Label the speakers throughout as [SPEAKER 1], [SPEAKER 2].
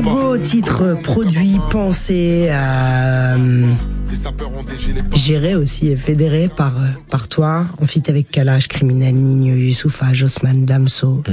[SPEAKER 1] Congo, titre produit, pensé, géré aussi et fédéré par toi, en feat avec Kalash, Criminel, Nino, Youssoupha, Josman, Damso.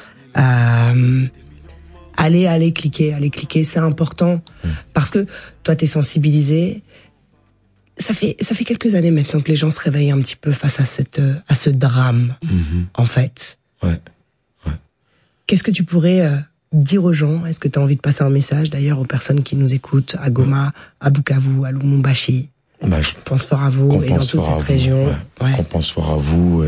[SPEAKER 1] Allez cliquer, c'est important parce que toi t'es sensibilisé. Ça fait quelques années maintenant que les gens se réveillent un petit peu face à ce drame, en fait.
[SPEAKER 2] Ouais.
[SPEAKER 1] Qu'est-ce que tu pourrais dire aux gens? Est-ce que tu as envie de passer un message d'ailleurs aux personnes qui nous écoutent à Goma, à Bukavu, à Lubumbashi? Je pense fort à vous et dans toute cette région.
[SPEAKER 2] Ouais. Qu'on pense fort à vous,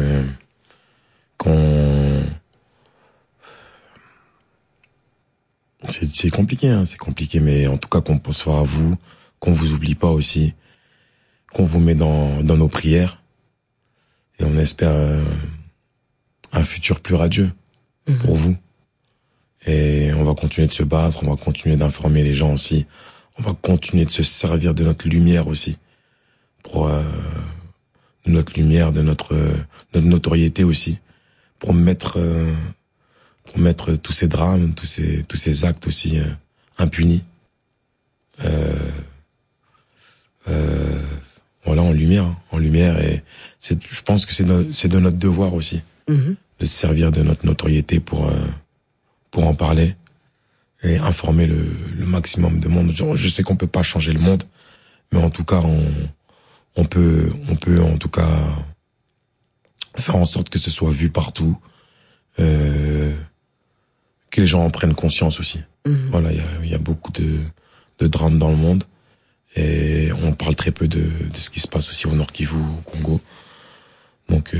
[SPEAKER 2] c'est compliqué, c'est compliqué, mais en tout cas qu'on pense fort à vous, qu'on vous oublie pas aussi, qu'on vous met dans nos prières, et on espère un futur plus radieux pour vous. Et on va continuer de se battre, on va continuer d'informer les gens aussi, on va continuer de se servir de notre lumière aussi, pour de notre lumière, de notre notoriété aussi, pour mettre tous ces drames, tous ces actes aussi impunis, voilà, en lumière, et je pense que c'est de notre devoir aussi de se servir de notre notoriété pour en parler et informer le maximum de monde. Je sais qu'on peut pas changer le monde, mais en tout cas on peut en tout cas faire en sorte que ce soit vu partout, que les gens en prennent conscience aussi. Voilà, il y a beaucoup de drames dans le monde et on parle très peu de ce qui se passe aussi au Nord Kivu, au Congo. Donc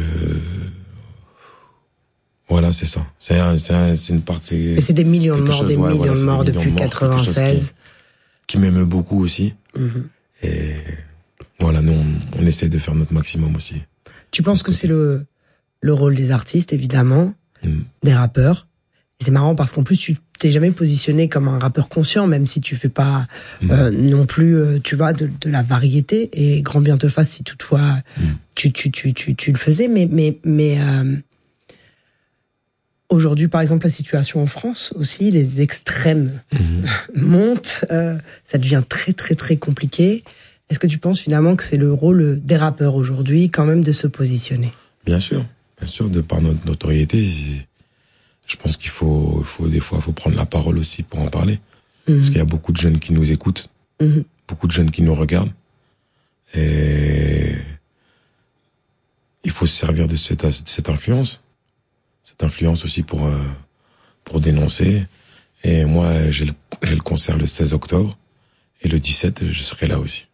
[SPEAKER 2] voilà, c'est ça. C'est une partie.
[SPEAKER 1] C'est des millions de morts, depuis 96.
[SPEAKER 2] Qui m'émeut beaucoup aussi. Et voilà, nous on essaie de faire notre maximum aussi.
[SPEAKER 1] Tu penses que c'est le rôle des artistes, évidemment, des rappeurs. Et c'est marrant parce qu'en plus tu t'es jamais positionné comme un rappeur conscient, même si tu fais pas non plus, tu vois, de la variété. Et grand bien te fasse si toutefois tu le faisais, mais aujourd'hui, par exemple, la situation en France aussi, les extrêmes montent, ça devient très très très compliqué. Est-ce que tu penses finalement que c'est le rôle des rappeurs aujourd'hui quand même de se positionner? Bien sûr,
[SPEAKER 2] de par notre notoriété, je pense qu'il faut des fois prendre la parole aussi pour en parler, parce qu'il y a beaucoup de jeunes qui nous écoutent, beaucoup de jeunes qui nous regardent, et il faut se servir de cette influence. Cette influence aussi pour dénoncer. Et moi, j'ai le concert le 16 octobre. Et le 17, je serai là aussi.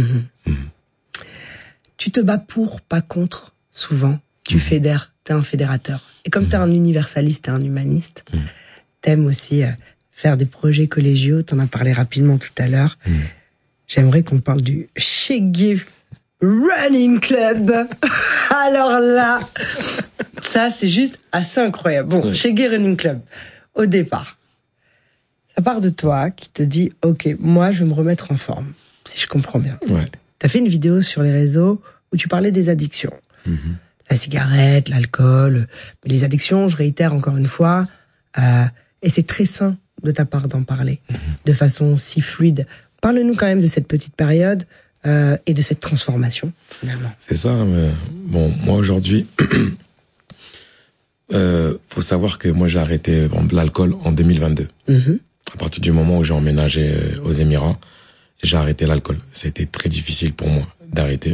[SPEAKER 1] Tu te bats pour, pas contre, souvent. Tu fédères, t'es un fédérateur. Et comme t'es un universaliste, t'es un humaniste, t'aimes aussi faire des projets collégiaux. T'en as parlé rapidement tout à l'heure. J'aimerais qu'on parle du Chegué Running Club. Alors là, ça c'est juste assez incroyable. Bon, Chegué Running Club, au départ, ça part de toi qui te dit, ok, moi je vais me remettre en forme, si je comprends bien. T'as fait une vidéo sur les réseaux où tu parlais des addictions. La cigarette, l'alcool, les addictions, je réitère encore une fois, et c'est très sain de ta part d'en parler de façon si fluide. Parle-nous quand même de cette petite période et de cette transformation, finalement.
[SPEAKER 2] C'est ça, mais bon, moi aujourd'hui, faut savoir que moi j'ai arrêté l'alcool en 2022. À partir du moment où j'ai emménagé aux Émirats, j'ai arrêté l'alcool. C'était très difficile pour moi d'arrêter.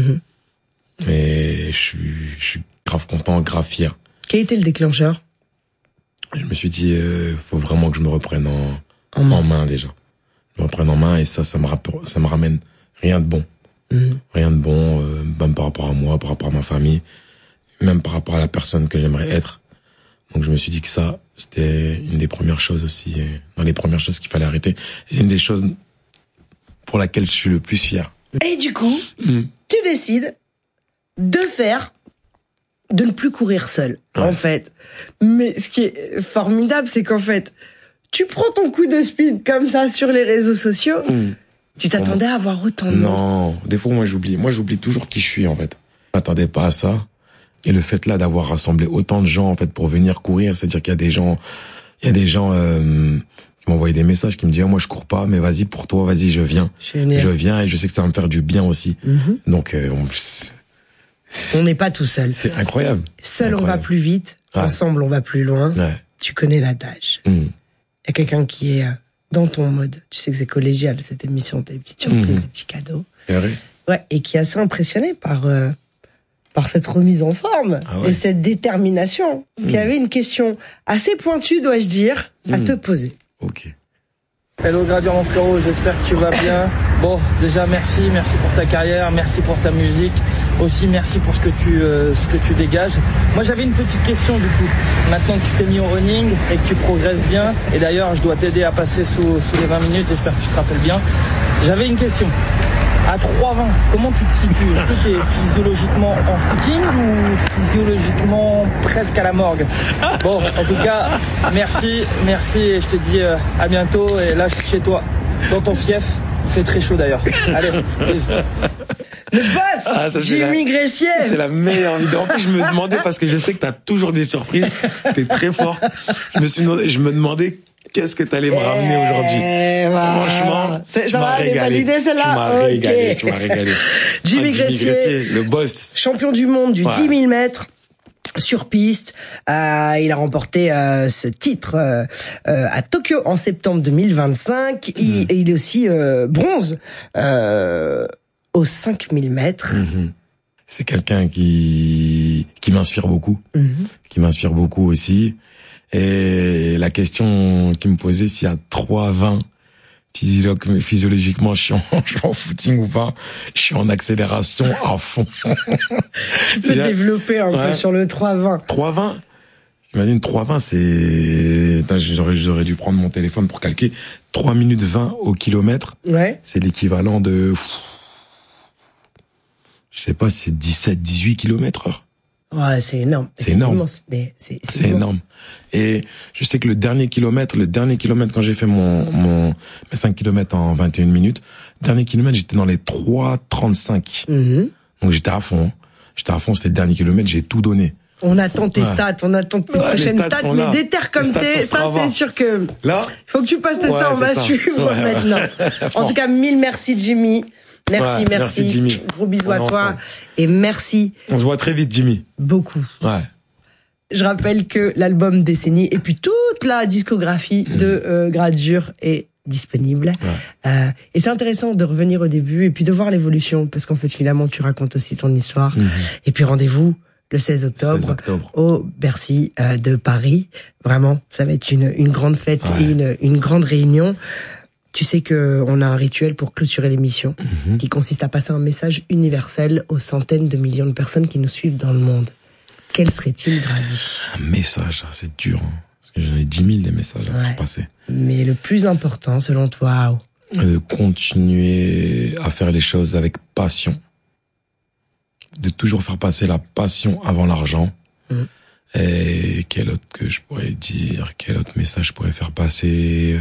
[SPEAKER 2] Mais je suis grave content, grave fier.
[SPEAKER 1] Quel était le déclencheur?
[SPEAKER 2] Je me suis dit, faut vraiment que je me reprenne en main déjà. Je me reprenne en main et ça me ramène rien de bon. Rien de bon, même par rapport à moi, par rapport à ma famille, même par rapport à la personne que j'aimerais être. Donc je me suis dit que ça, c'était une des premières choses aussi, dans les premières choses qu'il fallait arrêter. Et c'est une des choses pour laquelle je suis le plus fier.
[SPEAKER 1] Et du coup, tu décides de ne plus courir seul, en fait. Mais ce qui est formidable, c'est qu'en fait, tu prends ton coup de speed comme ça sur les réseaux sociaux. Tu t'attendais à avoir autant de monde?
[SPEAKER 2] Non, des fois moi j'oublie toujours qui je suis en fait. Je m'attendais pas à ça. Et le fait là d'avoir rassemblé autant de gens en fait pour venir courir, c'est-à-dire qu'il y a des gens m'envoyait des messages, qui me disaient, moi, je cours pas, mais vas-y, pour toi, vas-y, je viens. Je viens et je sais que ça va me faire du bien aussi. Donc,
[SPEAKER 1] on n'est pas tout seul.
[SPEAKER 2] C'est incroyable.
[SPEAKER 1] Seul, on va plus vite. Ensemble, on va plus loin. Tu connais l'adage. Il y a quelqu'un qui est dans ton mode. Tu sais que c'est collégial, cette émission, des petites surprises, des petits cadeaux.
[SPEAKER 2] C'est vrai.
[SPEAKER 1] Ouais, et qui est assez impressionné par cette remise en forme et cette détermination. Qui avait une question assez pointue, dois-je dire, à te poser.
[SPEAKER 2] Ok.
[SPEAKER 3] Hello Gradure mon frérot, j'espère que tu vas bien. Bon, déjà merci pour ta carrière, merci pour ta musique, aussi merci pour ce que tu dégages. Moi j'avais une petite question du coup. Maintenant que tu t'es mis au running et que tu progresses bien, et d'ailleurs je dois t'aider à passer sous les 20 minutes, j'espère que tu te rappelles bien. J'avais une question. À 3,20, comment tu te situes? Est-ce que tu es physiologiquement en footing ou physiologiquement presque à la morgue? Bon, en tout cas, merci, et je te dis à bientôt. Et là, je suis chez toi, dans ton fief. Il fait très chaud d'ailleurs. Allez, bisous.
[SPEAKER 1] Le boss, Jimmy Gressier.
[SPEAKER 2] C'est la meilleure vidéo. En plus, je me demandais, parce que je sais que t'as toujours des surprises, t'es très forte. Je me demandais qu'est-ce que t'allais me ramener aujourd'hui. Franchement, tu m'as régalé. Tu m'as régalé.
[SPEAKER 1] Jimmy Gressier,
[SPEAKER 2] le boss.
[SPEAKER 1] Champion du monde du 10 000 mètres. Sur piste, il a remporté ce titre à Tokyo en septembre 2025. Il est aussi bronze aux 5000 mètres.
[SPEAKER 2] C'est quelqu'un qui m'inspire beaucoup, qui m'inspire beaucoup aussi. Et la question qu'il me posait, si à 3,20 physiologiquement je suis en footing ou pas, je suis en accélération à fond.
[SPEAKER 1] Tu peux développer un peu sur le 3,20.
[SPEAKER 2] 3,20, imagine 3,20, c'est, j'aurais dû prendre mon téléphone pour calculer. 3 minutes 20 au kilomètre. C'est l'équivalent de, je sais pas, c'est 17, 18 kilomètres/heure.
[SPEAKER 1] Ouais, c'est énorme.
[SPEAKER 2] C'est énorme.
[SPEAKER 1] Immense.
[SPEAKER 2] C'est énorme. Et je sais que le dernier kilomètre quand j'ai fait mes 5 kilomètres en 21 minutes, dernier kilomètre, j'étais dans les 3,35. Donc j'étais à fond. C'était le dernier kilomètre, j'ai tout donné.
[SPEAKER 1] On attend tes stats, on attend tes prochaines stats, mais déterre comme t'es, ça c'est sûr que
[SPEAKER 2] là,
[SPEAKER 1] faut que tu postes ça, on va suivre maintenant. En tout cas, 1000 merci Jimmy. Merci
[SPEAKER 2] Jimmy.
[SPEAKER 1] Gros bisous à toi et merci.
[SPEAKER 2] On se voit très vite Jimmy.
[SPEAKER 1] Beaucoup. Je rappelle que l'album Décennie et puis toute la discographie de Gradure est disponible. Et c'est intéressant de revenir au début et puis de voir l'évolution parce qu'en fait finalement tu racontes aussi ton histoire. Et puis rendez-vous le 16 octobre au Bercy de Paris. Vraiment, ça va être une grande fête et une grande réunion. Tu sais que on a un rituel pour clôturer l'émission qui consiste à passer un message universel aux centaines de millions de personnes qui nous suivent dans le monde. Quel serait-il, Grady?
[SPEAKER 2] Un message, c'est dur. Parce que j'en ai 10 000 des messages à faire passer.
[SPEAKER 1] Mais le plus important, selon toi?
[SPEAKER 2] De continuer à faire les choses avec passion. De toujours faire passer la passion avant l'argent. Et quel autre que je pourrais dire? Quel autre message je pourrais faire passer?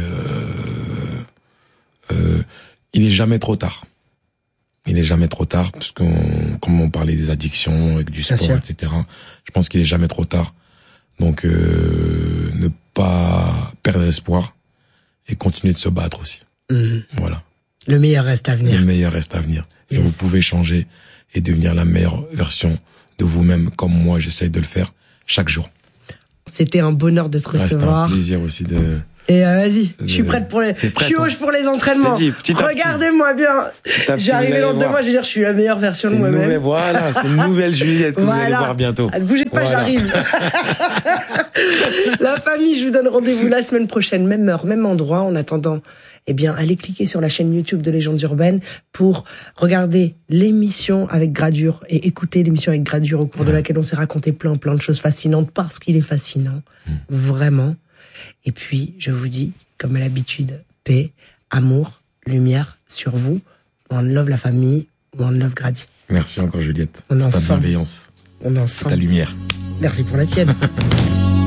[SPEAKER 2] Il est jamais trop tard. Il est jamais trop tard, parce comme on parlait des addictions, avec du sport, etc. Je pense qu'il est jamais trop tard. Donc, ne pas perdre espoir et continuer de se battre aussi. Voilà.
[SPEAKER 1] Le meilleur reste à venir.
[SPEAKER 2] Le meilleur reste à venir. Et vous pouvez changer et devenir la meilleure version de vous-même, comme moi j'essaye de le faire chaque jour.
[SPEAKER 1] C'était un bonheur de te recevoir.
[SPEAKER 2] C'était un plaisir aussi de...
[SPEAKER 1] Et vas-y, je suis prête je suis hoche pour les entraînements. Regardez-moi bien. J'arrive dans 2 mois, je vais dire, je suis la meilleure version de moi-même.
[SPEAKER 2] Voilà, c'est une nouvelle Juliette que vous allez voir bientôt.
[SPEAKER 1] Ne bougez pas, j'arrive. La famille, je vous donne rendez-vous la semaine prochaine, même heure, même endroit. En attendant, allez cliquer sur la chaîne YouTube de Légendes Urbaines pour regarder l'émission avec Gradure et écouter l'émission avec Gradure au cours de laquelle on s'est raconté plein de choses fascinantes parce qu'il est fascinant. Vraiment. Et puis, je vous dis, comme à l'habitude, paix, amour, lumière sur vous. One love la famille, one love Grady.
[SPEAKER 2] Merci encore Juliette. Pour ta bienveillance.
[SPEAKER 1] On en sent.
[SPEAKER 2] Ta lumière.
[SPEAKER 1] Merci pour la tienne.